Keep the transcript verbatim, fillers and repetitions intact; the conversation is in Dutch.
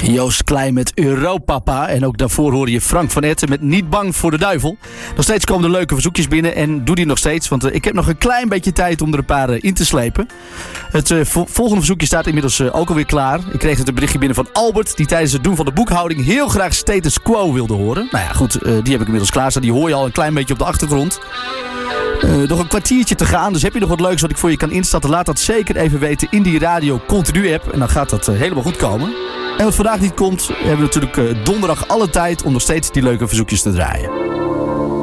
Joost Klein met Europapa. En ook daarvoor hoorde je Frank van Etten met Niet bang voor de duivel. Nog steeds komen er leuke verzoekjes binnen. En doe die nog steeds, want uh, ik heb nog een klein beetje tijd om er een paar uh, in te slepen. Het uh, vo- volgende verzoekje staat inmiddels uh, ook alweer klaar. Ik kreeg het een berichtje binnen van Albert, die tijdens het doen van de boekhouding heel graag Status Quo wilde horen. Nou ja, goed, uh, die heb ik inmiddels klaarstaan. Die hoor je al een klein beetje op de achtergrond. Uh, nog een kwartiertje te gaan, dus heb je nog wat leuks wat ik voor je kan instarten? Laat dat zeker even weten in die Radio Continu app. En dan gaat dat uh, helemaal goed komen. En wat vandaag niet komt, hebben we natuurlijk uh, donderdag alle tijd om nog steeds die leuke verzoekjes te draaien.